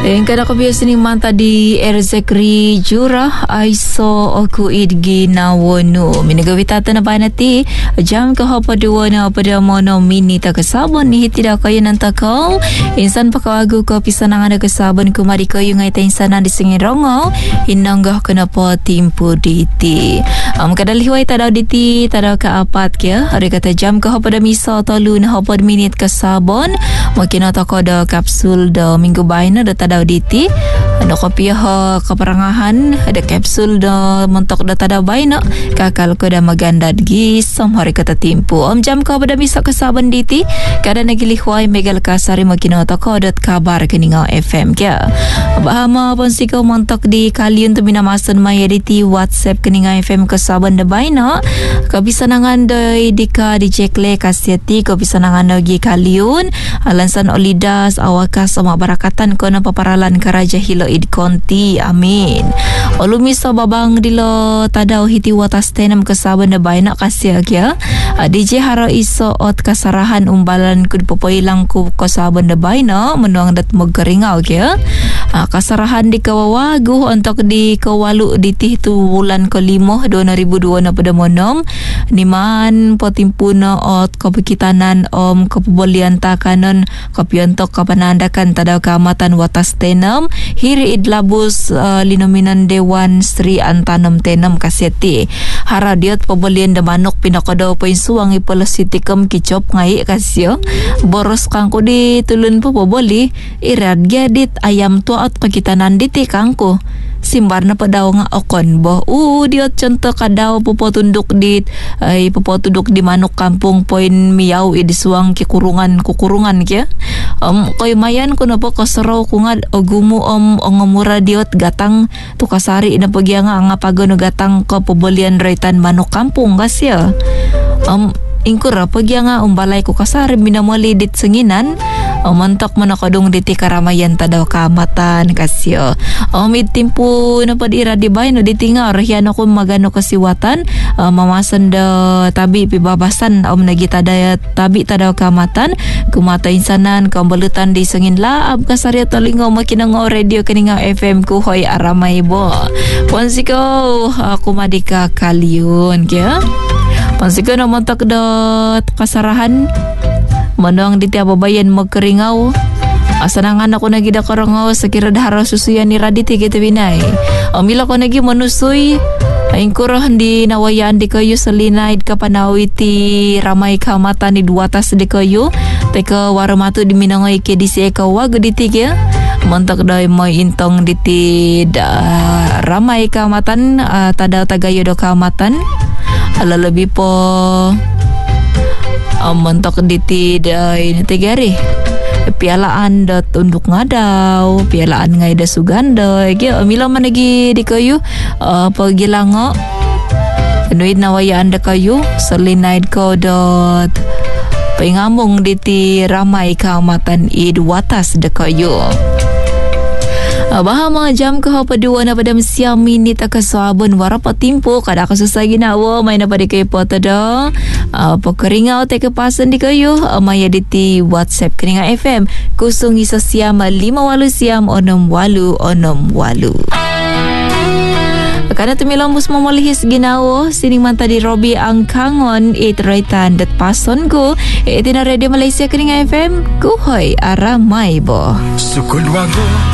Yang kada ko biasa ni manta di Erzekri Jurah aiso oku idgi nawono minagawitata na ba nati jam ka hopa duwa na pada mono mini ta kasabon ni tidak kayo nang takaw insan pakawagu ko pisanangan na kasabon kumari kayo ngay ta insanan di singin rongo hinanggah kana po timpo diti kadalihuay tadaw diti tadaw ka apat kya hari kata jam ka hopa da misa tolu na hopa minit kasabon makinata ko da kapsul da minggu bahay na da tadaw diti ada kopi ha kaparangahan ada kapsul da montok da tadaw bahay na kakal ko da magandad gisam hari kata timpo jam ka pada misa kasabon diti kada nagilihuay megal kasari makinata ko dat kabar kaningaw FM kya bahama pon sikaw montok di kaliun tu minamasan maya diti WhatsApp kaningaw FM kasabon da bahay na kabisanangan da dika di jekle kasyati kabisanangan da gi kaliun alansan olidas awakas sama barakatan ko na paparalan karaja hilo id konti amin olumisa babang dilo tadaw hiti watas tenam kasabon da bahay na kasya kya DJ haro iso ot kasarahan umbalan kud popoilang ku kasabon da bahay na menuang dat magkaringaw kya kasarahan di kawawagu untuk di kawalu di tihtu bulan ke-5 2002 na pada monom niman potimpuna ot kapikitanan kapubolian takanon kapiontok kapanandakan tadaw kamatan watas tenam hiri idlabus linominan Dewan Sri Antanom Tenam Kasyati haradiot pabolian da manok pinakadaw po suang ipolositikem kicop ngai kasyo boros kangko di tulun po paboli irad gadit ayam tua at pakitanan diti kangko simbar na pa daw nga okon bo diot contoh kadaw pupotundok dit ay pupotundok di manok kampung poin miyaw idisuang kukurungan kya koy mayan ko na po kasaraw ko nga ogumo ongamura diot gatang tu kasari na pagya nga pagano gatang ko pobolian raitan manok kampung kasya ingkura pagya nga umbalay ko kasari minamali dit senginan mantok manakadong diti karamayan tadaw kamatan kasyo mid timpo na padira di bay no diti nga rahian ako magano kasiwatan mamasan da tabi pibabasan nagita daya tabi tadaw kamatan kumata insanan kambalutan di sengin laab kasarya talingaw makinangaw radio kaningaw FM ko hoy aramay bo pansiko ako madika kaliun kya pansiko na mantok da kasarahan manuang di tiap bayan magkaringaw asanangan ako nagida karangaw sa kiradhara susuyan ni raditi kita binay amila ko nagi manusoy aingkurahan di nawayaan di kayo sa linaid kapanawi ti ramay kamatan ni duwatas di kayo teka waramatu di minangoy ke di siya kawag di tiga mantak daw may intong di ti ramay kamatan tadaw tagayo do kamatan alalabi po mantok diti day natigari pialaan da tunduk ngadaw pialaan ngay da suganda kaya mila managi di kayo pagilango anuid nawayaan da kayo sa linaid ko dot paingamong diti ramay kamatan id watas da kayo baha mga jam ka paduwa na padam siyam minit akasabon warapatimpo kada kasusay ginawa may napadi kayo po tada pagkaringaw tayo kapasan di kayo maya diti WhatsApp kaninga FM kusong isa siyam 5 siyam 6 walu Kana tumilambos mo malihis ginawo sining manta di Robbie ang kangon itraitan dat pason ko itina Radio Malaysia kaninga FM kuhoy aramay bo sukul wango